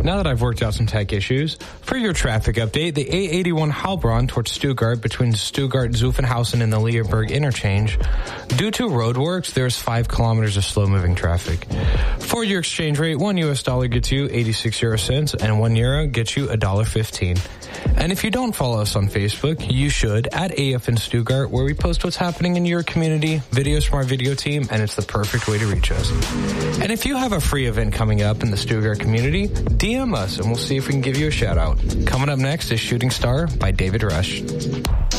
Now that I've worked out some tech issues, for your traffic update, the A81 Heilbronn towards Stuttgart between Stuttgart-Zuffenhausen and the Leerburg interchange. Due to roadworks, there's 5 kilometers of slow-moving traffic. For your exchange rate, $1 gets you 86 euro cents and €1 gets you $1.15. And if you don't follow us on Facebook, you should at AF in Stuttgart, where we post what's happening in your community, videos from our video team, and it's the perfect way to reach us. And if you have a free event coming up in the Stuttgart community, DM us and we'll see if we can give you a shout out. Coming up next is Shooting Star by David Rush.